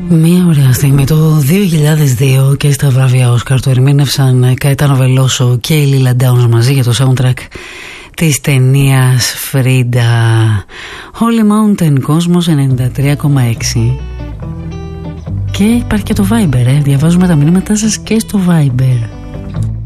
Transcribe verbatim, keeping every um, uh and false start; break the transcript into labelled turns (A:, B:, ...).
A: Μια ωραία στιγμή. Το δύο χιλιάδες δύο και στα βραβεία Όσκαρ το ερμήνευσαν Καετάνο Βελόσο και η Λίλα Ντάουνς μαζί για το soundtrack της ταινίας Φρίντα. Holy Mountain, Κόσμος ενενήντα τρία κόμμα έξι. Και υπάρχει και το Viber, ε. Διαβάζουμε τα μηνύματά σας και στο Viber.